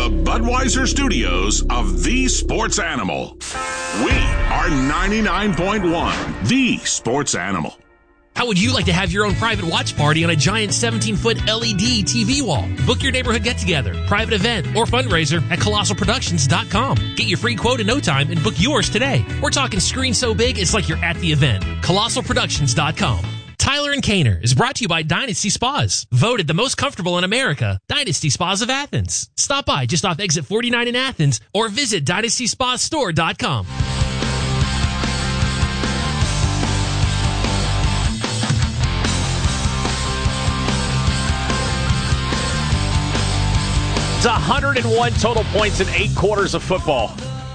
Budweiser studios of The Sports Animal. We are 99.1 The Sports Animal. How would you like to have your own private watch party on a giant 17-foot LED TV wall? Book your neighborhood get-together, private event, or fundraiser at ColossalProductions.com. Get your free quote in no time and book yours today. We're talking screen so big it's like you're at the event. ColossalProductions.com. Tyler and Kaner is brought to you by Dynasty Spas. Voted the most comfortable in America. Dynasty Spas of Athens. Stop by just off exit 49 in Athens or visit DynastySpaStore.com. It's 101 total points in 8 quarters of football.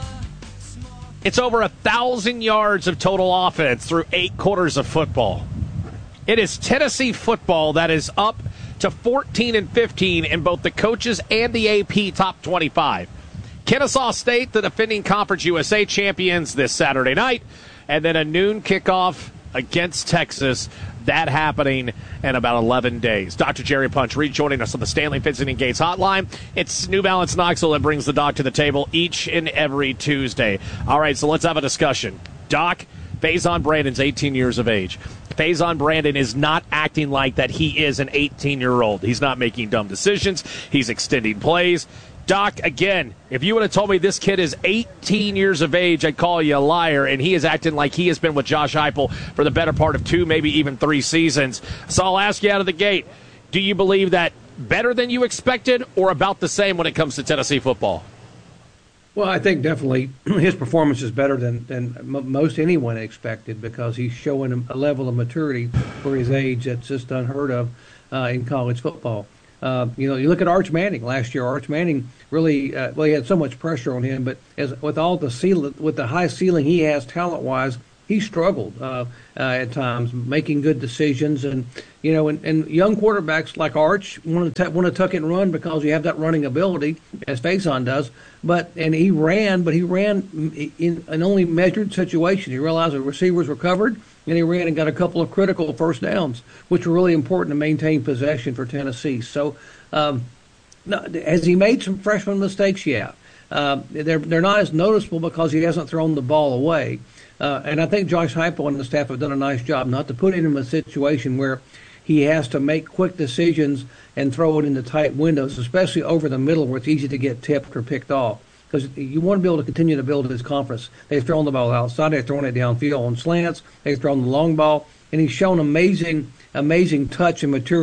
It's over 1,000 yards of total offense through 8 quarters of football. It is Tennessee football that is up to 14-15 in both the coaches and the AP top 25. Kennesaw State, the defending Conference USA champions, this Saturday night, and then a noon kickoff against Texas. That happening in about 11 days. Dr. Jerry Punch rejoining us on the Stanley Fitz & Gates hotline. It's New Balance Knoxville that brings the doc to the table each and every Tuesday. All right, so let's have a discussion. Doc, Faison Brandon's 18 years of age. Faison Brandon is not acting like that he is an 18-year-old. He's not making dumb decisions. He's extending plays. Doc, again, if you would have told me this kid is 18 years of age, I'd call you a liar, and he is acting like he has been with Josh Heupel for the better part of 2, maybe even 3 seasons. So I'll ask you out of the gate, do you believe that better than you expected or about the same when it comes to Tennessee football? Well, I think definitely his performance is better than most anyone expected because he's showing a level of maturity for his age that's just unheard of in college football. You look at Arch Manning last year. Arch Manning really, he had so much pressure on him, but with the high ceiling he has talent-wise, he struggled at times making good decisions. And and young quarterbacks like Arch want to tuck it and run because you have that running ability, as Faison does. And he ran in an only measured situation. He realized the receivers were covered, and he ran and got a couple of critical first downs, which were really important to maintain possession for Tennessee. So, has he made some freshman mistakes? Yeah. They're not as noticeable because he hasn't thrown the ball away. And I think Josh Heupel and the staff have done a nice job not to put him in a situation where he has to make quick decisions and throw it into tight windows, especially over the middle where it's easy to get tipped or picked off. Because you want to be able to continue to build his conference. They've thrown the ball outside. They've thrown it downfield on slants. They've thrown the long ball. And he's shown amazing touch and maturity